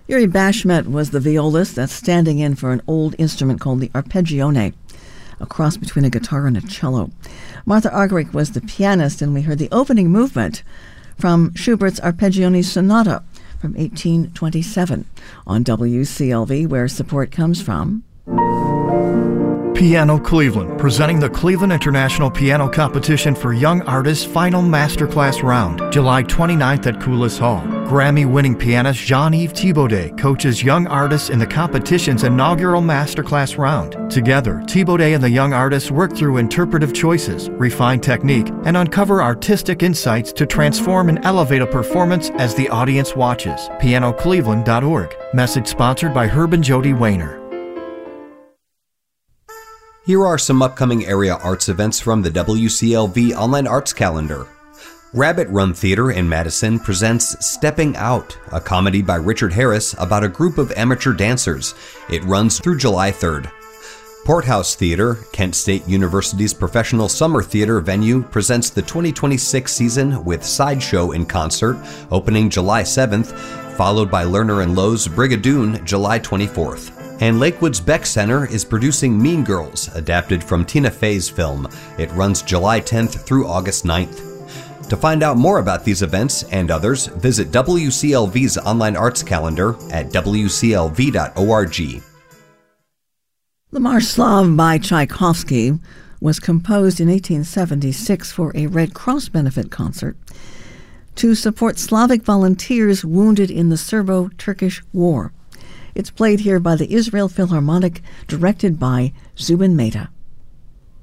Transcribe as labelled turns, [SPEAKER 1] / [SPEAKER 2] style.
[SPEAKER 1] Yuri Bashmet was the violist that's standing in for an old instrument called the arpeggione, a cross between a guitar and a cello. Martha Argerich was the pianist, and we heard the opening movement from Schubert's Arpeggione Sonata from 1827 on WCLV, where support comes from
[SPEAKER 2] Piano Cleveland, presenting the Cleveland International Piano Competition for Young Artists Final Masterclass Round, July 29th at Coulis Hall. Grammy-winning pianist Jean-Yves Thibaudet coaches young artists in the competition's inaugural Masterclass Round. Together, Thibaudet and the young artists work through interpretive choices, refine technique, and uncover artistic insights to transform and elevate a performance as the audience watches. PianoCleveland.org. Message sponsored by Herb and Jody Wayner.
[SPEAKER 3] Here are some upcoming area arts events from the WCLV Online Arts Calendar. Rabbit Run Theater in Madison presents Stepping Out, a comedy by Richard Harris about a group of amateur dancers. It runs through July 3rd. Porthouse Theater, Kent State University's professional summer theater venue, presents the 2026 season with Sideshow in concert, opening July 7th, followed by Lerner & Lowe's Brigadoon, July 24th. And Lakewood's Beck Center is producing Mean Girls, adapted from Tina Fey's film. It runs July 10th through August 9th. To find out more about these events and others, visit WCLV's online arts calendar at wclv.org.
[SPEAKER 1] The March Slav by Tchaikovsky was composed in 1876 for a Red Cross benefit concert to support Slavic volunteers wounded in the Serbo-Turkish War. It's played here by the Israel Philharmonic, directed by Zubin Mehta.